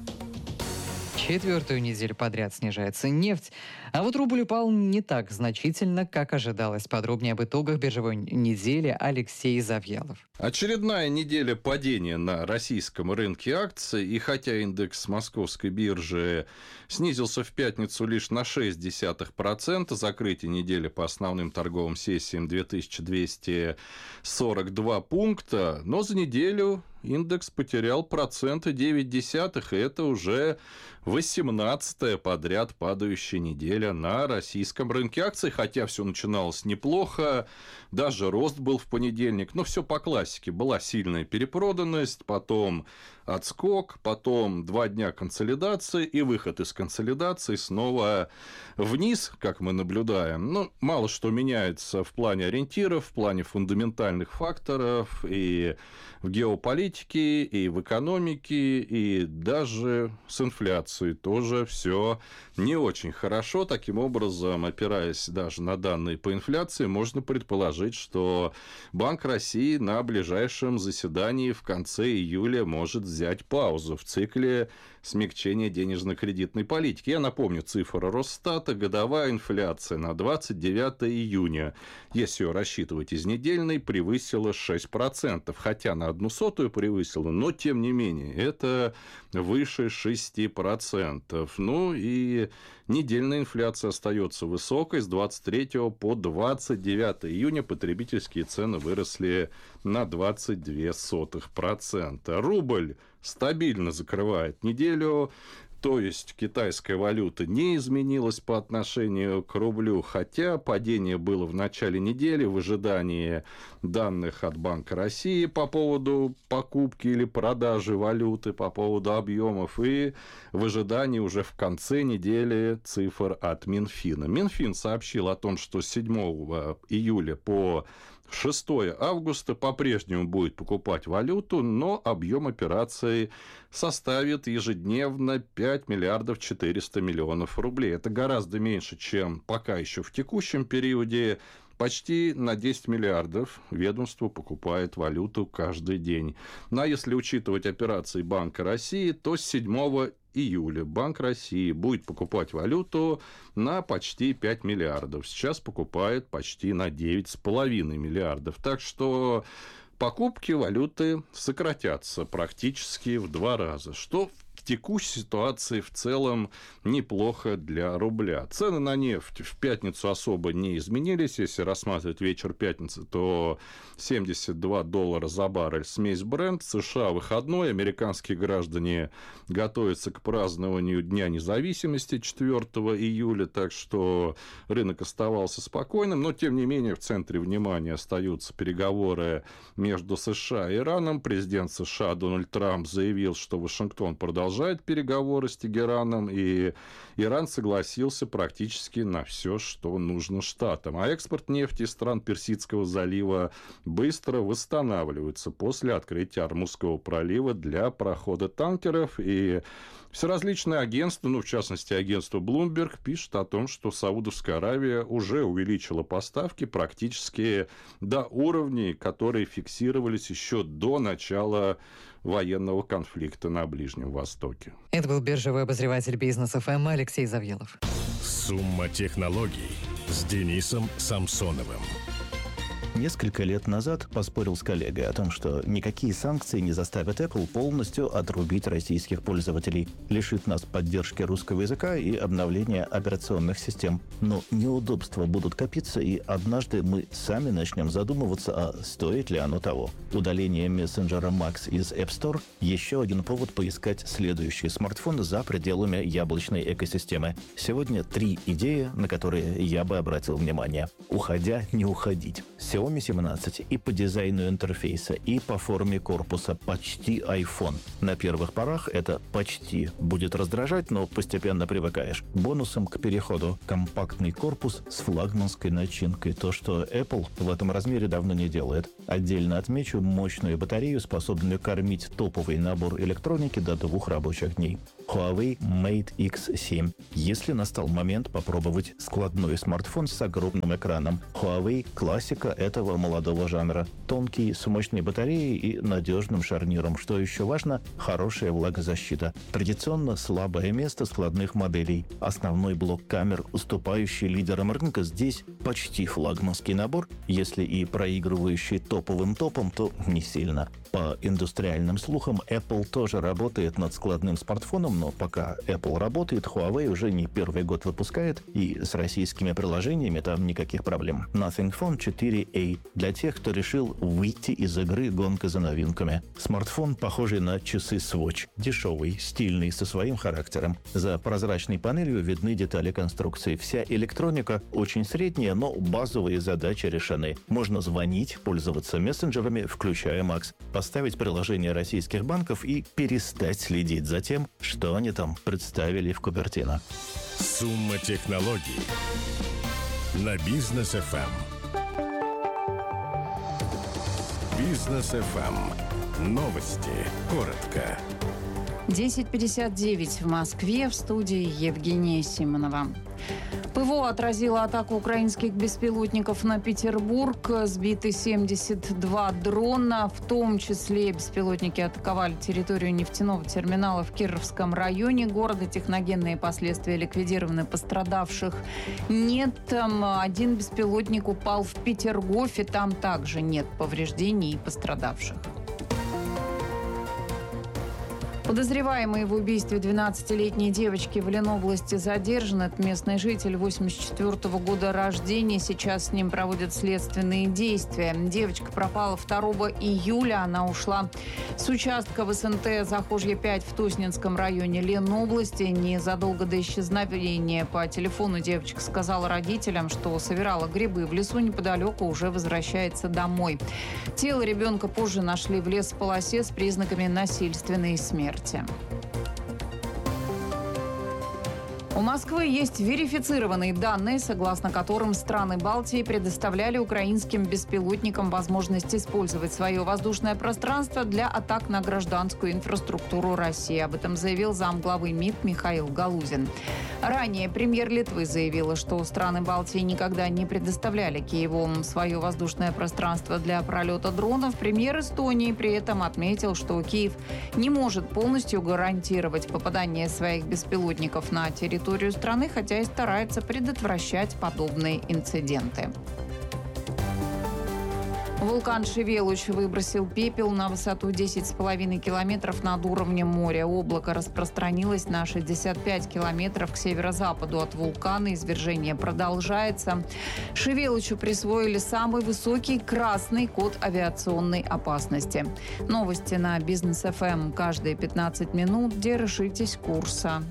Четвертую неделю подряд снижается нефть, а вот рубль упал не так значительно, как ожидалось. Подробнее об итогах биржевой недели Алексей Завьялов. Очередная неделя падения на российском рынке акций, и хотя индекс московской биржи снизился в пятницу лишь на шесть десятых процента, закрытие недели по основным торговым сессиям две тысячи двести сорок два пункта, но за неделю индекс потерял процента девять десятых, и это уже восемнадцатая подряд падающая неделя на российском рынке акций, хотя все начиналось неплохо, даже рост был в понедельник, но все по классике. Была сильная перепроданность, потом отскок, потом два дня консолидации и выход из консолидации снова вниз, как мы наблюдаем. Ну, мало что меняется в плане ориентиров, в плане фундаментальных факторов и в геополитике, и в экономике, и даже с инфляцией тоже все не очень хорошо. Таким образом, опираясь даже на данные по инфляции, можно предположить, что Банк России на ближайшем заседании в конце июля может взять паузу в цикле смягчения денежно-кредитной политики. Я напомню, цифра Росстата, годовая инфляция на двадцать девятое июня, если ее рассчитывать из недельной, превысила шесть процентов, хотя на одну сотую превысила, но тем не менее, это выше шести процентов. Ну и недельная инфляция остается высокой. С двадцать третьего по двадцать девятое июня потребительские цены выросли на двадцать два сотых процента. Рубль стабильно закрывает неделю, то есть китайская валюта не изменилась по отношению к рублю, хотя падение было в начале недели в ожидании данных от Банка России по поводу покупки или продажи валюты, по поводу объемов, и в ожидании уже в конце недели цифр от Минфина. Минфин сообщил о том, что с седьмого июля по шестого августа по-прежнему будет покупать валюту, но объем операций составит ежедневно пять миллиардов четыреста миллионов рублей. Это гораздо меньше, чем пока еще в текущем периоде. Почти на десять миллиардов ведомство покупает валюту каждый день. Ну а если учитывать операции Банка России, то с седьмого июля Банк России будет покупать валюту на почти пять миллиардов. Сейчас покупает почти на девять с половиной миллиардов. Так что покупки валюты сократятся практически в два раза, что в текущей ситуации в целом неплохо для рубля. Цены на нефть в пятницу особо не изменились. Если рассматривать вечер пятницы, то семьдесят два доллара за баррель смесь Brent. США выходной. Американские граждане готовятся к празднованию Дня независимости четвёртого июля. Так что рынок оставался спокойным. Но, тем не менее, в центре внимания остаются переговоры между США и Ираном. Президент США Дональд Трамп заявил, что Вашингтон продолжает переговоры с Тегераном, и Иран согласился практически на все, что нужно Штатам. А экспорт нефти из стран Персидского залива быстро восстанавливается после открытия Ормузского пролива для прохода танкеров. И Все различные агентства, ну, в частности, агентство Bloomberg, пишут о том, что Саудовская Аравия уже увеличила поставки практически до уровней, которые фиксировались еще до начала военного конфликта на Ближнем Востоке. Это был биржевой обозреватель Бизнес эф эм Алексей Завьялов. Сумма технологий с Денисом Самсоновым. Несколько лет назад поспорил с коллегой о том, что никакие санкции не заставят Apple полностью отрубить российских пользователей, лишит нас поддержки русского языка и обновления операционных систем. Но неудобства будут копиться, и однажды мы сами начнем задумываться, а стоит ли оно того. Удаление мессенджера Max из App Store – еще один повод поискать следующий смартфон за пределами яблочной экосистемы. Сегодня три идеи, на которые я бы обратил внимание. Уходя, не уходить. Xiaomi семнадцать и по дизайну интерфейса, и по форме корпуса почти iPhone. На первых порах это «почти» будет раздражать, но постепенно привыкаешь. Бонусом к переходу – компактный корпус с флагманской начинкой. То, что Apple в этом размере давно не делает. Отдельно отмечу мощную батарею, способную кормить топовый набор электроники до двух рабочих дней. Huawei Mate икс семь. Если настал момент попробовать складной смартфон с огромным экраном, Huawei – классика этого молодого жанра. Тонкий, с мощной батареей и надежным шарниром. Что еще важно – хорошая влагозащита. Традиционно слабое место складных моделей. Основной блок камер, уступающий лидерам рынка, здесь почти флагманский набор. Если и проигрывающий топовым топом, то не сильно. По индустриальным слухам, Apple тоже работает над складным смартфоном, но пока Apple работает, Huawei уже не первый год выпускает, и с российскими приложениями там никаких проблем. Nothing Phone четыре эй для тех, кто решил выйти из игры гонка за новинками. Смартфон, похожий на часы Swatch. Дешевый, стильный, со своим характером. За прозрачной панелью видны детали конструкции. Вся электроника очень средняя, но базовые задачи решены. Можно звонить, пользоваться мессенджерами, включая Max, поставить приложение российских банков и перестать следить за тем, что они там представили в Купертино. Сумма технологий на Бизнес эф эм. Бизнес эф эм. Новости. Коротко. десять пятьдесят девять в Москве, в студии Евгения Симонова. ПВО отразило атаку украинских беспилотников на Петербург. Сбиты семьдесят два дрона, в том числе беспилотники атаковали территорию нефтяного терминала в Кировском районе города. Техногенные последствия ликвидированы, пострадавших нет. Один беспилотник упал в Петергофе, там также нет повреждений и пострадавших. Подозреваемый в убийстве двенадцатилетней девочки в Ленобласти задержан. Это местный житель восемьдесят четвёртого года рождения. Сейчас с ним проводят следственные действия. Девочка пропала второго июля. Она ушла с участка в эс эн тэ Захожье пять в Тоснинском районе Ленобласти. Незадолго до исчезновения по телефону девочка сказала родителям, что собирала грибы в лесу неподалеку, уже возвращается домой. Тело ребенка позже нашли в лесополосе с признаками насильственной смерти. У Москвы есть верифицированные данные, согласно которым страны Балтии предоставляли украинским беспилотникам возможность использовать свое воздушное пространство для атак на гражданскую инфраструктуру России. Об этом заявил замглавы МИД Михаил Галузин. Ранее премьер Литвы заявила, что страны Балтии никогда не предоставляли Киеву свое воздушное пространство для пролета дронов. Премьер Эстонии при этом отметил, что Киев не может полностью гарантировать попадание своих беспилотников на территорию территорию страны, хотя и старается предотвращать подобные инциденты. Вулкан Шевелуч выбросил пепел на высоту десять с половиной километров над уровнем моря. Облако распространилось на шестьдесят пять километров к северо-западу от вулкана. Извержение продолжается. Шевелучу присвоили самый высокий красный код авиационной опасности. Новости на Бизнес эф эм каждые пятнадцать минут. Держитесь курса.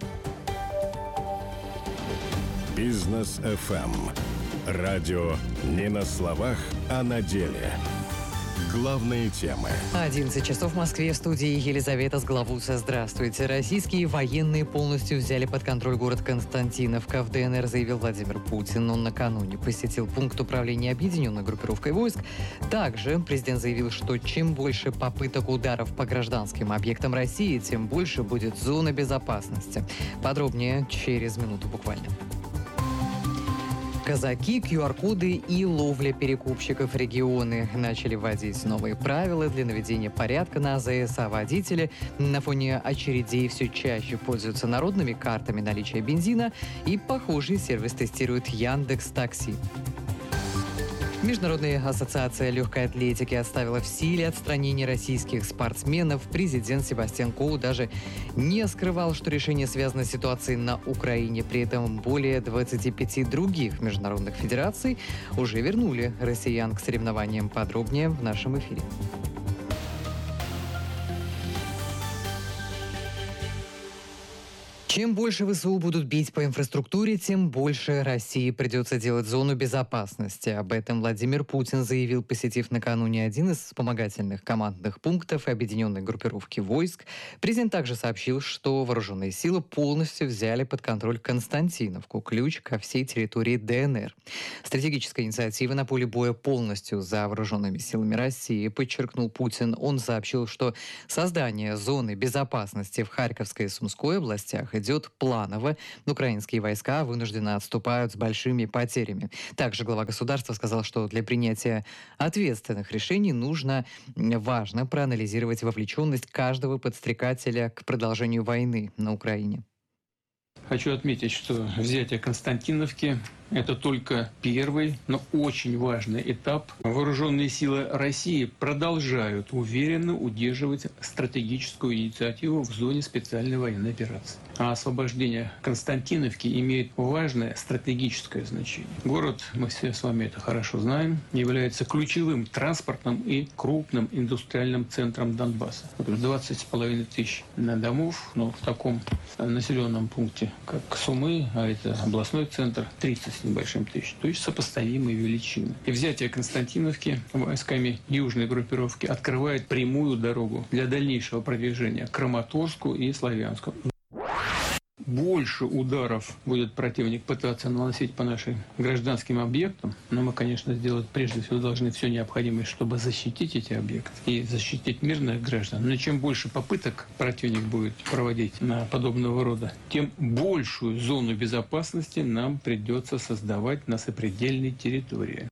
Бизнес эф эм. Радио не на словах, а на деле. Главные темы. одиннадцать часов в Москве, в студии Елизавета Сглавуца. Здравствуйте. Российские военные полностью взяли под контроль город Константиновка. В ДНР заявил Владимир Путин. Он накануне посетил пункт управления объединенной группировкой войск. Также президент заявил, что чем больше попыток ударов по гражданским объектам России, тем больше будет зона безопасности. Подробнее через минуту буквально. Казаки, ку ар коды и ловля перекупщиков. Регионы начали вводить новые правила для наведения порядка на а зэ эс, а водители на фоне очередей все чаще пользуются народными картами наличия бензина, и похожий сервис тестирует Яндекс.Такси. Международная ассоциация легкой атлетики оставила в силе отстранение российских спортсменов. Президент Себастьян Коу даже не скрывал, что решение связано с ситуацией на Украине. При этом более двадцати пяти других международных федераций уже вернули россиян к соревнованиям. Подробнее в нашем эфире. Чем больше вэ эс у будут бить по инфраструктуре, тем больше России придется делать зону безопасности. Об этом Владимир Путин заявил, посетив накануне один из вспомогательных командных пунктов объединенной группировки войск. Президент также сообщил, что вооруженные силы полностью взяли под контроль Константиновку, ключ ко всей территории дэ эн эр. Стратегическая инициатива на поле боя полностью за вооруженными силами России, подчеркнул Путин. Он сообщил, что создание зоны безопасности в Харьковской и Сумской областях идет планово. Украинские войска вынужденно отступают с большими потерями. Также глава государства сказал, что для принятия ответственных решений нужно, важно проанализировать вовлеченность каждого подстрекателя к продолжению войны на Украине. Хочу отметить, что взятие Константиновки – это только первый, но очень важный этап. Вооруженные силы России продолжают уверенно удерживать стратегическую инициативу в зоне специальной военной операции. А освобождение Константиновки имеет важное стратегическое значение. Город, мы все с вами это хорошо знаем, является ключевым транспортным и крупным индустриальным центром Донбасса. двадцать с половиной тысяч домов, но в таком населенном пункте, как Сумы, а это областной центр, тридцать с небольшим тысяч, то есть сопоставимые величины. И взятие Константиновки войсками южной группировки открывает прямую дорогу для дальнейшего продвижения к Краматорску и Славянску. Больше ударов будет противник пытаться наносить по нашим гражданским объектам, но мы, конечно, сделать прежде всего должны все необходимое, чтобы защитить эти объекты и защитить мирных граждан. Но чем больше попыток противник будет проводить на подобного рода, тем большую зону безопасности нам придется создавать на сопредельной территории.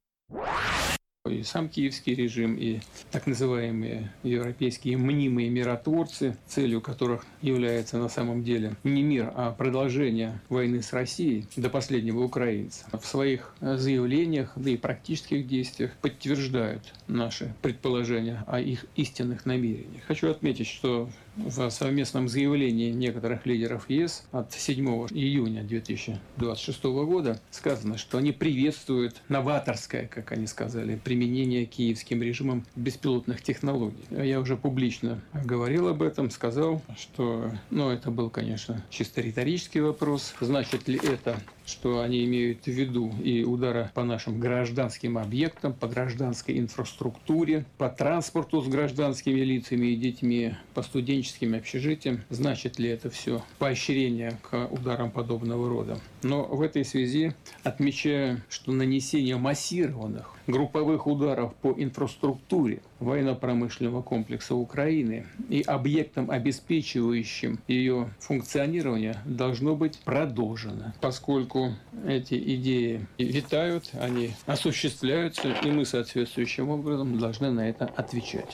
И сам киевский режим, и так называемые европейские мнимые миротворцы, целью которых является на самом деле не мир, а продолжение войны с Россией до последнего украинца, в своих заявлениях, да и практических действиях подтверждают наши предположения о их истинных намерениях. Хочу отметить, что в совместном заявлении некоторых лидеров ЕС от седьмого июня две тысячи двадцать шестого года сказано, что они приветствуют новаторское, как они сказали, применение киевским режимом беспилотных технологий. Я уже публично говорил об этом, сказал, что, ну, это был, конечно, чисто риторический вопрос. Значит ли это, что они имеют в виду и удары по нашим гражданским объектам, по гражданской инфраструктуре, по транспорту с гражданскими лицами и детьми, по студенческим общежитиям? Значит ли это все поощрение к ударам подобного рода? Но в этой связи отмечаю, что нанесение массированных групповых ударов по инфраструктуре военно-промышленного комплекса Украины и объектам, обеспечивающим ее функционирование, должно быть продолжено, поскольку эти идеи витают, они осуществляются, и мы соответствующим образом должны на это отвечать.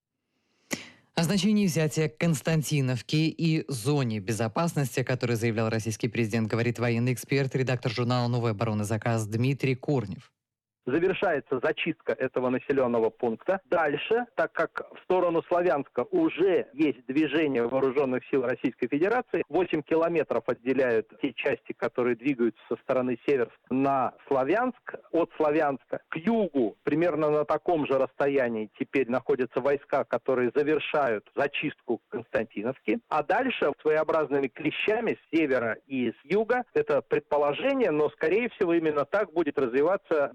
О значении взятия Константиновки и зоне безопасности, о которой заявлял российский президент, говорит военный эксперт, редактор журнала «Новая оборона. Заказ» Дмитрий Корнев. Завершается зачистка этого населенного пункта. Дальше, так как в сторону Славянска уже есть движение вооруженных сил Российской Федерации, восемь километров отделяют те части, которые двигаются со стороны Северска на Славянск. От Славянска к югу, примерно на таком же расстоянии, теперь находятся войска, которые завершают зачистку Константиновки. А дальше своеобразными клещами с севера и с юга, это предположение, но скорее всего именно так будет развиваться битва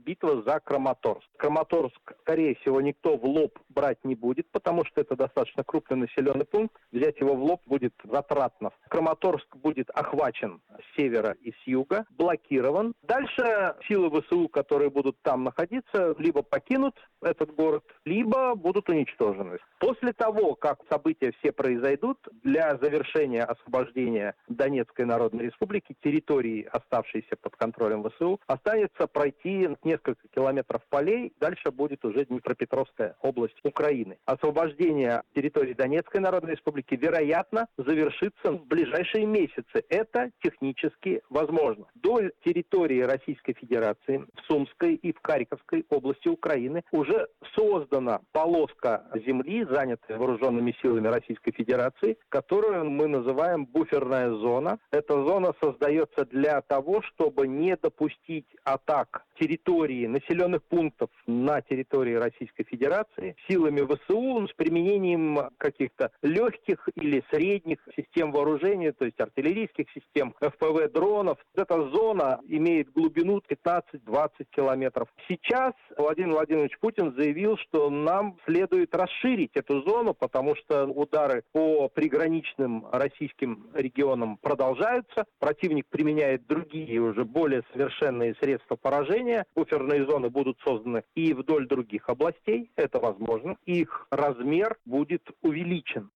за Краматорск. Краматорск, скорее всего, никто в лоб брать не будет, потому что это достаточно крупный населенный пункт. Взять его в лоб будет затратно. Краматорск будет охвачен с севера и с юга, блокирован. Дальше силы ВСУ, которые будут там находиться, либо покинут этот город, либо будут уничтожены. После того, как события все произойдут, для завершения освобождения Донецкой Народной Республики, территории, оставшейся под контролем ВСУ, останется пройти несколько километров полей, дальше будет уже Днепропетровская область Украины. Освобождение территории Донецкой Народной Республики, вероятно, завершится в ближайшие месяцы. Это технически возможно. До территории Российской Федерации в Сумской и в Харьковской области Украины уже создана полоска земли, занятая вооруженными силами Российской Федерации, которую мы называем буферная зона. Эта зона создается для того, чтобы не допустить атак территории, населенных пунктов на территории Российской Федерации силами ВСУ с применением каких-то легких или средних систем вооружения, то есть артиллерийских систем, эф пэ вэ дронов. Эта зона имеет глубину пятнадцать-двадцать километров. Сейчас Владимир Владимирович Путин заявил, что нам следует расширить эту зону, потому что удары по приграничным российским регионам продолжаются. Противник применяет другие, уже более совершенные средства поражения. Буферные зоны будут созданы и вдоль других областей. Это возможно. Их размер будет увеличен.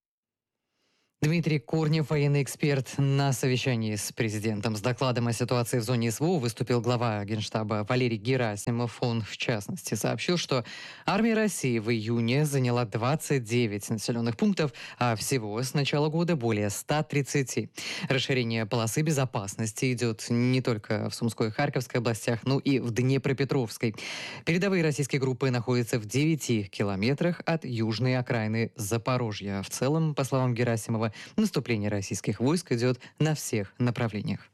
Дмитрий Корнев, военный эксперт. На совещании с президентом с докладом о ситуации в зоне СВО выступил глава Генштаба Валерий Герасимов. Он, в частности, сообщил, что армия России в июне заняла двадцать девять населенных пунктов, а всего с начала года более ста тридцати. Расширение полосы безопасности идет не только в Сумской и Харьковской областях, но и в Днепропетровской. Передовые российские группы находятся в девяти километрах от южной окраины Запорожья. В целом, по словам Герасимова, наступление российских войск идет на всех направлениях.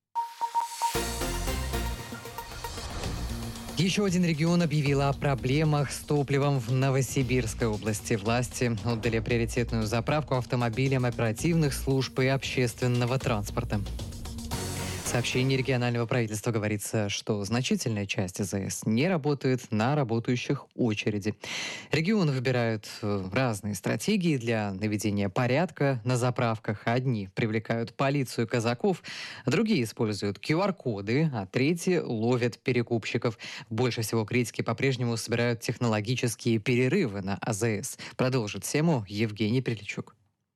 Еще один регион объявил о проблемах с топливом в Новосибирской области. Власти отдали приоритетную заправку автомобилям оперативных служб и общественного транспорта. В сообщении регионального правительства говорится, что значительная часть а зэ эс не работает на работающих очереди. Регионы выбирают разные стратегии для наведения порядка на заправках. Одни привлекают полицию казаков, другие используют ку ар коды, а третьи ловят перекупщиков. Больше всего критики по-прежнему собирают технологические перерывы на а зэ эс. Продолжит тему Евгений Приличук.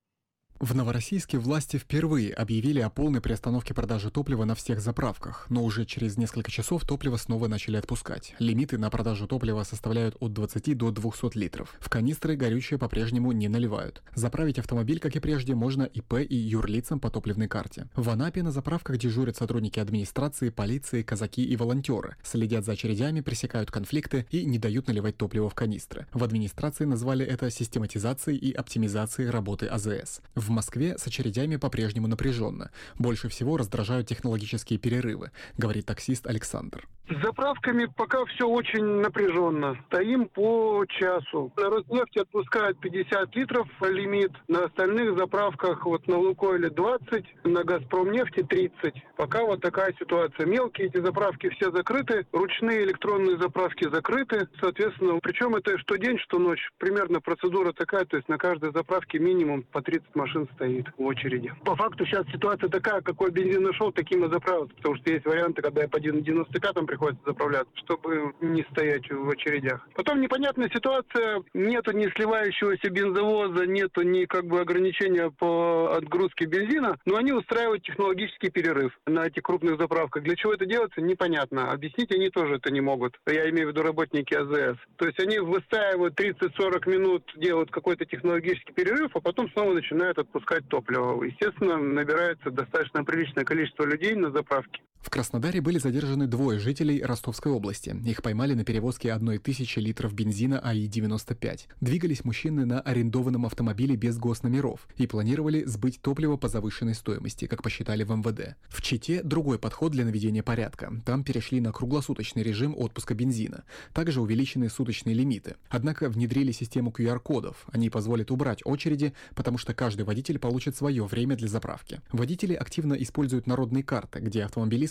В Новороссийске власти впервые объявили о полной приостановке продажи топлива на всех заправках, но уже через несколько часов топливо снова начали отпускать. Лимиты на продажу топлива составляют от двадцати до двухсот литров. В канистры горючее по-прежнему не наливают. Заправить автомобиль, как и прежде, можно и пэ и юрлицам по топливной карте. В Анапе на заправках дежурят сотрудники администрации, полиции, казаки и волонтеры. Следят за очередями, пресекают конфликты и не дают наливать топливо в канистры. В администрации назвали это систематизацией и оптимизацией работы а зэ эс. В Москве с очередями по-прежнему напряженно. Больше всего раздражают технологические перерывы, говорит таксист Александр. С заправками пока все очень напряженно. Стоим по часу. На Роснефти отпускают пятьдесят литров лимит. На остальных заправках, вот на Лукойле двадцать, на Газпромнефти тридцать. Пока вот такая ситуация. Мелкие эти заправки все закрыты. Ручные электронные заправки закрыты. Соответственно, причем это что день, что ночь. Примерно процедура такая. То есть на каждой заправке минимум по тридцать машин стоит в очереди. По факту сейчас ситуация такая, какой бензин нашел, таким и заправиться. Потому что есть варианты, когда я по девяносто пятым приходится заправляться, чтобы не стоять в очередях. Потом непонятная ситуация. Нету ни сливающегося бензовоза, нету ни как бы ограничения по отгрузке бензина, но они устраивают технологический перерыв на этих крупных заправках. Для чего это делается, непонятно. Объяснить они тоже это не могут. Я имею в виду работники а зэ эс. То есть они выстаивают тридцать-сорок минут, делают какой-то технологический перерыв, а потом снова начинают отпускать топливо. Естественно, набирается достаточно приличное количество людей на заправке. В Краснодаре были задержаны двое жителей Ростовской области. Их поймали на перевозке одной тысячи литров бензина а и девяносто пять. Двигались мужчины на арендованном автомобиле без госномеров и планировали сбыть топливо по завышенной стоимости, как посчитали в эм вэ дэ. В Чите другой подход для наведения порядка. Там перешли на круглосуточный режим отпуска бензина. Также увеличены суточные лимиты. Однако внедрили систему ку ар кодов. Они позволят убрать очереди, потому что каждый водитель получит свое время для заправки. Водители активно используют народные карты, где автомобилисты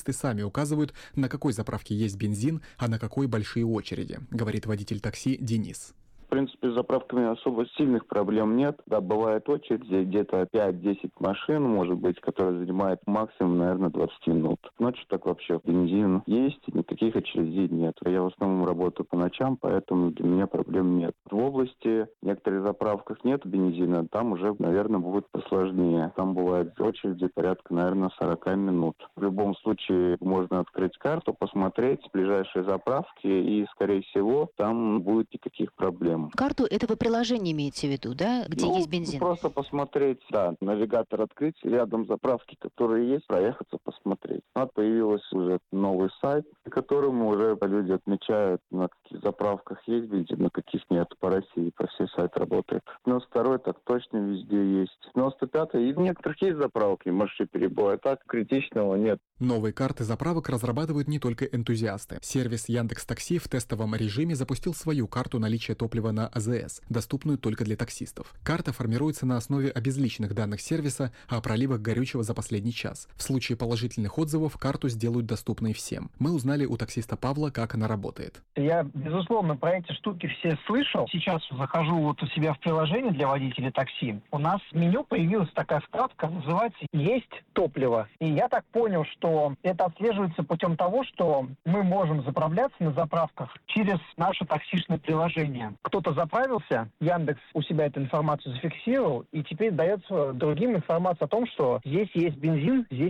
таксисты сами указывают, на какой заправке есть бензин, а на какой большие очереди, говорит водитель такси Денис. В принципе, с заправками особо сильных проблем нет. Да, бывает очередь, где-то пять-десять машин, может быть, которые занимают максимум, наверное, двадцать минут. Ночью так вообще бензин есть, никаких очередей нет. Я в основном работаю по ночам, поэтому для меня проблем нет. В области в некоторых заправках нет бензина, там уже, наверное, будет посложнее. Там бывают очереди порядка, наверное, сорок минут. В любом случае можно открыть карту, посмотреть ближайшие заправки, и, скорее всего, там не будет никаких проблем. Карту это вы приложение имеете в виду, да, где ну, есть бензин? Просто посмотреть, да, навигатор открыть, рядом заправки, которые есть, проехаться, посмотреть. А появился уже новый сайт, на котором уже люди отмечают, на каких заправках есть бензин, на каких нет. По России, по всей сайт работает. девяносто второй так точно везде есть. девяносто пятый и в некоторых есть заправки, маршрут перебоя, так критичного нет. Новые карты заправок разрабатывают не только энтузиасты. Сервис Яндекс.Такси в тестовом режиме запустил свою карту наличия топлива на АЗС, доступную только для таксистов. Карта формируется на основе обезличенных данных сервиса о проливах горючего за последний час. В случае положительных отзывов карту сделают доступной всем. Мы узнали у таксиста Павла, как она работает. Я, безусловно, про эти штуки все слышал. Сейчас захожу вот у себя в приложение для водителей такси. У нас в меню появилась такая вкладка, называется «Есть топливо». И я так понял, что это отслеживается путем того, что мы можем заправляться на заправках через наше таксишное приложение. Кто-то заправился, Яндекс у себя эту информацию зафиксировал, и теперь дается другим информация о том, что здесь есть бензин, здесь